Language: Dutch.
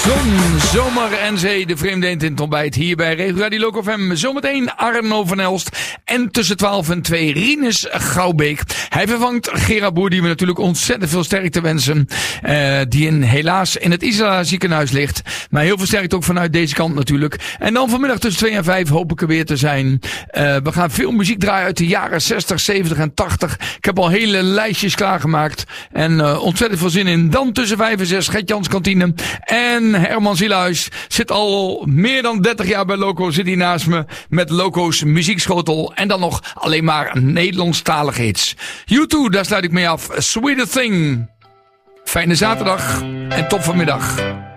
Zon, zomer en zee, de vreemde eend in het ontbijt hier bij Regio Radio Loco FM. Zometeen Arno van Elst en tussen 12 en 2 Rinus Gouwbeek. Hij vervangt Gerard Boer, die we natuurlijk ontzettend veel sterkte wensen. Die helaas in het Isla ziekenhuis ligt. Maar heel veel sterkte ook vanuit deze kant natuurlijk. En dan vanmiddag tussen 2 en 5 hoop ik er weer te zijn. We gaan veel muziek draaien uit de jaren 60, 70 en 80. Ik heb al hele lijstjes klaargemaakt. En ontzettend veel zin in. Dan tussen 5 en 6 Gert-Jans Kantine. En Herman Zielhuis zit al meer dan 30 jaar bij Loco. Zit hier naast me met Loco's muziekschotel. En dan nog alleen maar Nederlandstalige hits. U2, daar sluit ik mee af. Sweeter Thing. Fijne zaterdag en top vanmiddag.